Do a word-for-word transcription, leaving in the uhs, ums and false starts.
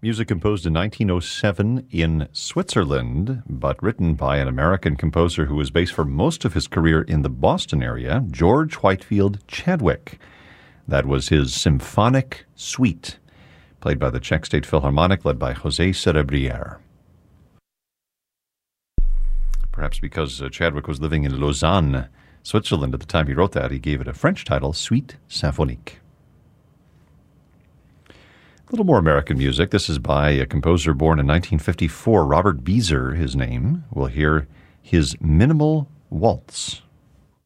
Music composed in nineteen oh seven in Switzerland, but written by an American composer who was based for most of his career in the Boston area, George Whitefield Chadwick. That was his Symphonic Suite, played by the Czech State Philharmonic, led by José Cerebrière. Perhaps because uh, Chadwick was living in Lausanne, Switzerland at the time he wrote that, he gave it a French title, Suite Symphonique. A little more American music. This is by a composer born in nineteen fifty-four, Robert Beezer, his name. We'll hear his Minimal Waltz.